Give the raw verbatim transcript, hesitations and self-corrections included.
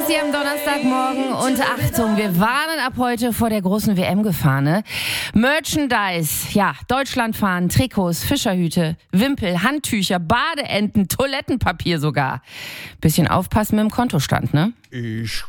ist sie am Donnerstagmorgen und Achtung, wir warnen ab heute vor der großen W M-Gefahr, ne? Merchandise, ja, Deutschlandfahnen, Trikots, Fischerhüte, Wimpel, Handtücher, Badeenten, Toilettenpapier sogar. Bisschen aufpassen mit dem Kontostand, ne? Ich